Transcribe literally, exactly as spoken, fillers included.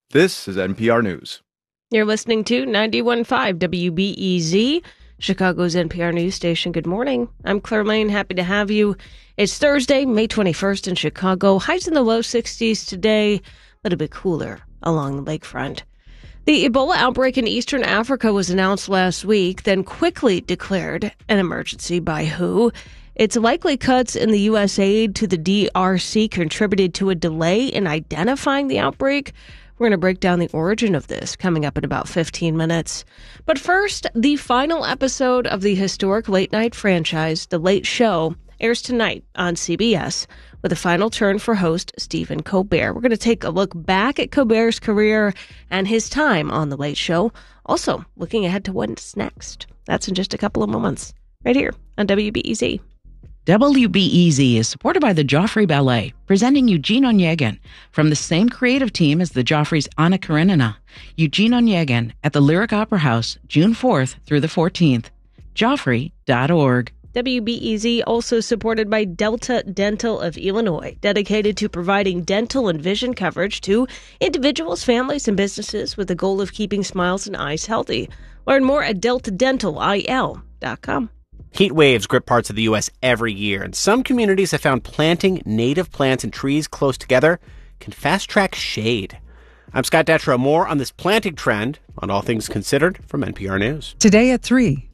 This is N P R News. You're listening to ninety-one point five W B E Z, Chicago's N P R news station. Good morning. I'm Claire Lane. Happy to have you. It's Thursday, May twenty-first in Chicago. Highs in the low sixties today, a little bit cooler along the lakefront. The Ebola outbreak in Eastern Africa was announced last week, then quickly declared an emergency by W H O. It's likely cuts in the U S aid to the D R C contributed to a delay in identifying the outbreak. We're going to break down the origin of this coming up in about fifteen minutes. But first, the final episode of the historic late-night franchise, The Late Show, airs tonight on C B S with a final turn for host Stephen Colbert. We're going to take a look back at Colbert's career and his time on The Late Show. Also, looking ahead to what's next. That's in just a couple of moments, right here on W B E Z. W B E Z is supported by the Joffrey Ballet, presenting Eugene Onegin from the same creative team as the Joffreys' Anna Karenina. Eugene Onegin at the Lyric Opera House, June fourth through the fourteenth. Joffrey dot org. W B E Z also supported by Delta Dental of Illinois, dedicated to providing dental and vision coverage to individuals, families, and businesses with the goal of keeping smiles and eyes healthy. Learn more at delta dental I L dot com. Heat waves grip parts of the U S every year, and some communities have found planting native plants and trees close together can fast-track shade. I'm Scott Detrow. More on this planting trend on All Things Considered from N P R News. Today at three.